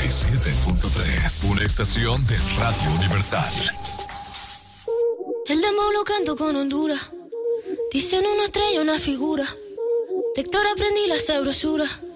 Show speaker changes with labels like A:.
A: 97.3, una estación de Radio Universal.
B: El demo lo canto con Honduras. Dicen una estrella, una figura. De Héctor aprendí la sabrosura.